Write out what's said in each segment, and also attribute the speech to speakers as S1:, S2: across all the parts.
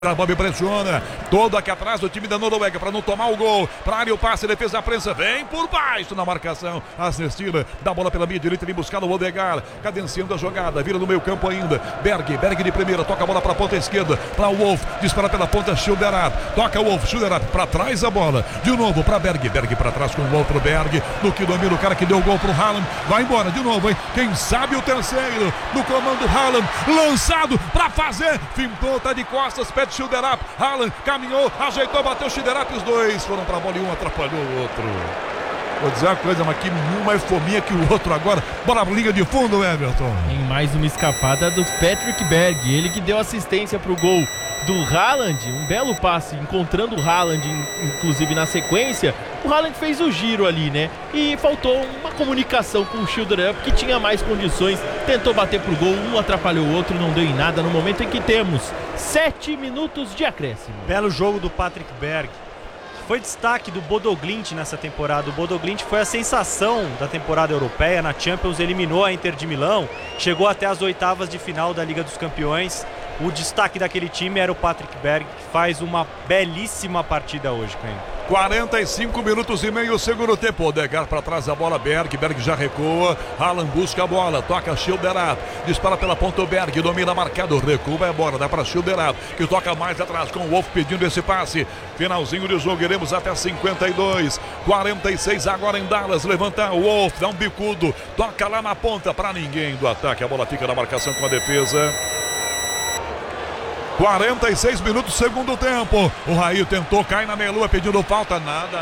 S1: A Bob pressiona, todo aqui atrás do time da Noruega para não tomar o gol. Para área o passe, defesa da prensa, vem por baixo na marcação. Asnestina, dá a bola pela minha direita, ele buscando o Odegaard, cadenciando a jogada, vira no meio campo ainda. Berg de primeira, toca a bola para a ponta esquerda, para o Wolf, dispara pela ponta, Schilderap, toca o Wolf, Schilderap para trás a bola, de novo para Berg para trás com o outro Berg, no que domina o cara que deu o gol para o Haaland, vai embora de novo, hein? Quem sabe o terceiro, no comando Haaland, lançado para fazer, fintou, tá de costas, pede Schilderap, Haaland caminhou, ajeitou, bateu Schilderap, os dois foram pra bola e um atrapalhou o outro. Vou dizer uma coisa, mas que um mais fominha que o outro agora. Bola linha de fundo, Everton.
S2: Em mais uma escapada do Patrick Berg, ele que deu assistência pro gol do Haaland, um belo passe, encontrando o Haaland, inclusive na sequência. O Haaland fez o giro ali, né? E faltou uma comunicação com o Schilderap, que tinha mais condições, tentou bater pro gol, um atrapalhou o outro, não deu em nada no momento em que temos 7 minutos de acréscimo.
S3: Belo jogo do Patrick Berg. Foi destaque do Bodo Glimt nessa temporada. O Bodo Glimt foi a sensação da temporada europeia. Na Champions eliminou a Inter de Milão, chegou até as oitavas de final da Liga dos Campeões. O destaque daquele time era o Patrick Berg, que faz uma belíssima partida hoje, Caio.
S1: 45 minutos e meio, segundo tempo. Odegaard para trás a bola, Berg já recua. Haaland busca a bola, toca Schilderap, dispara pela ponta o Berg, domina marcado, recua, vai embora, dá para Schilderap, que toca mais atrás com o Wolf pedindo esse passe. Finalzinho de jogo, iremos até 52, 46 agora em Dallas, levanta o Wolf, dá um bicudo, toca lá na ponta para ninguém do ataque, a bola fica na marcação com a defesa. 46 minutos, segundo tempo. O Raí tentou, cai na meia-lua pedindo falta. Nada.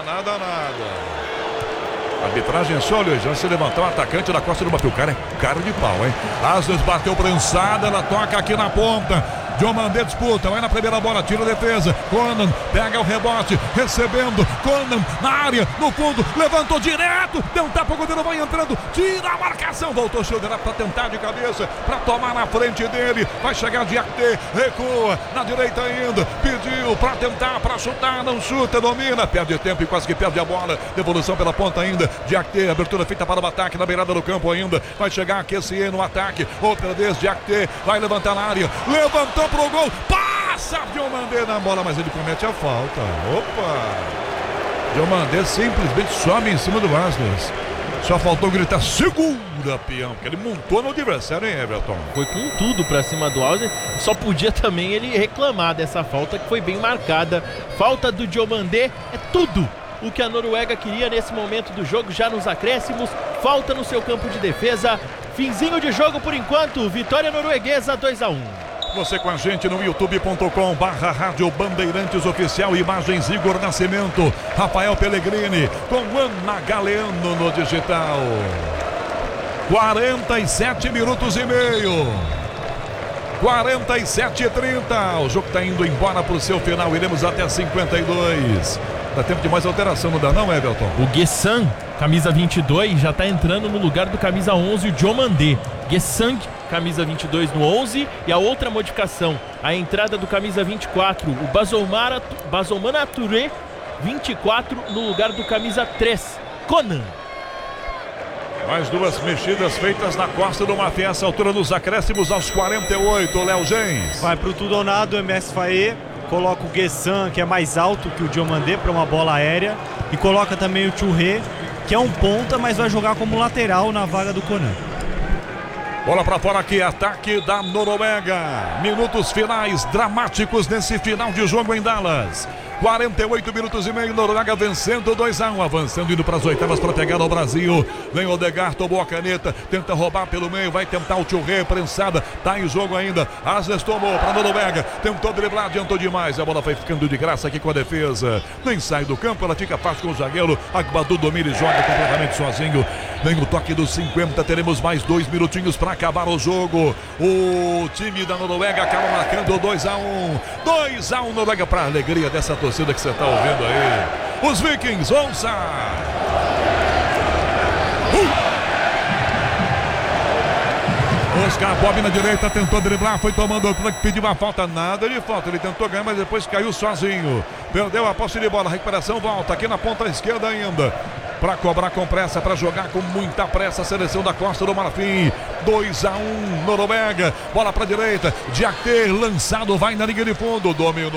S1: A arbitragem só, olha, já se levantou o atacante da costa do Bapil. Cara é cara de pau, hein? Asnes bateu prensada, ela toca aqui na ponta. Diomandé disputa, vai na primeira bola, tira a defesa. Conan pega o rebote, recebendo. Conan na área, no fundo, levantou direto. Deu um tapa, o goleiro vai entrando, tira a marcação. Voltou o Schilderap para tentar de cabeça, para tomar na frente dele. Vai chegar Diakité, recua na direita ainda. Pediu para tentar, para chutar, não chuta, domina. Perde tempo e quase que perde a bola. Devolução pela ponta ainda. Diakité, abertura feita para o ataque na beirada do campo ainda. Vai chegar Kessié no ataque. Outra vez Diakité, vai levantar na área. Levantou pro gol, passa Diomandé na bola, mas ele comete a falta. Opa! Diomandé simplesmente sobe em cima do Asnes. Só faltou gritar, segura, peão, porque ele montou no adversário, hein, Everton?
S2: Foi com tudo pra cima do Asnes, só podia também ele reclamar dessa falta que foi bem marcada. Falta do Diomandé é tudo o que a Noruega queria nesse momento do jogo, já nos acréscimos, falta no seu campo de defesa. Finzinho de jogo por enquanto, vitória norueguesa 2-1.
S1: Você com a gente no youtube.com/Rádio Bandeirantes Oficial, imagens Igor Nascimento, Rafael Pellegrini com Ana Galeno no digital. 47 minutos e meio, 47:30, o jogo está indo embora para o seu final, iremos até 52. Dá tempo de mais alteração, não dá não, Everton?
S2: O Guessang, camisa 22, já está entrando no lugar do camisa 11, o Diomandé. Guessang, camisa 22 no 11, e a outra modificação, a entrada do camisa 24, o Bazomana Touré, 24 no lugar do camisa 3, Conan.
S1: Mais duas mexidas feitas na costa do Maté, essa altura nos acréscimos aos 48, Léo Gens.
S3: Vai pro tudo ou nada, o MS Faé, coloca o Guessang, que é mais alto que o Diomandé para uma bola aérea, e coloca também o Touré, que é um ponta, mas vai jogar como lateral na vaga do Conan.
S1: Bola pra fora aqui, ataque da Noruega. Minutos finais dramáticos nesse final de jogo em Dallas. 48 minutos e meio, Noruega vencendo 2-1, avançando, indo para as oitavas para pegar o Brasil. Vem o Odegaard, tomou a caneta, tenta roubar pelo meio, vai tentar o Touré, prensada, tá em jogo ainda. Asnes tomou para Noruega, tentou driblar, adiantou demais, a bola foi ficando de graça aqui com a defesa. Nem sai do campo, ela fica fácil com o zagueiro. Agbadu domina e joga completamente sozinho. Vem o toque dos 50, teremos mais 2 minutinhos para acabar o jogo. O time da Noruega acaba marcando 2-1. 2-1 Noruega, para alegria dessa torcida que você está ouvindo aí. Os Vikings, ouça! Oscar Bob na direita, tentou driblar, foi tomando outra que pediu uma falta, nada de falta, ele tentou ganhar, mas depois caiu sozinho, perdeu a posse de bola, a recuperação volta aqui na ponta esquerda ainda. para cobrar com pressa, para jogar com muita pressa a seleção da Costa do Marfim. 2-1 Noruega, bola para direita, Diakter lançado, vai na linha de fundo, dominou.